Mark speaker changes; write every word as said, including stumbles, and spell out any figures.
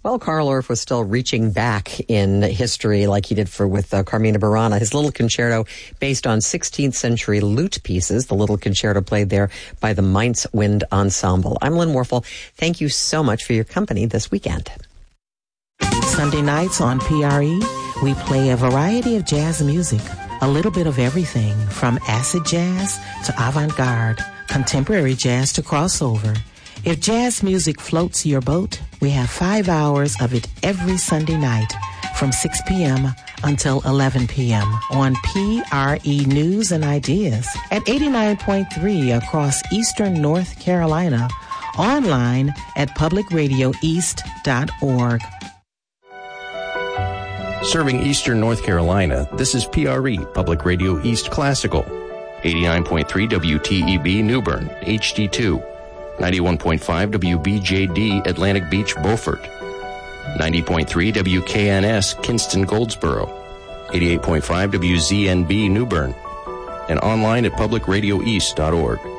Speaker 1: Well, Carl Orff was still reaching back in history like he did for with uh, Carmina Burana. His little concerto based on sixteenth century lute pieces, the little concerto played there by the Mainz Wind Ensemble. I'm Lynn Warfel. Thank you so much for your company this weekend.
Speaker 2: Sunday nights on P R E, we play a variety of jazz music, a little bit of everything from acid jazz to avant-garde, contemporary jazz to crossover. If jazz music floats your boat, we have five hours of it every Sunday night from six p.m. until eleven p.m. on P R E News and Ideas at eighty-nine point three across eastern North Carolina, online at public radio east dot org.
Speaker 3: Serving eastern North Carolina, this is P R E, Public Radio East Classical, eighty-nine point three W T E B New Bern, H D two, ninety-one point five W B J D Atlantic Beach, Beaufort, ninety point three W K N S Kinston, Goldsboro, eighty-eight point five W Z N B New Bern, and online at public radio east dot org.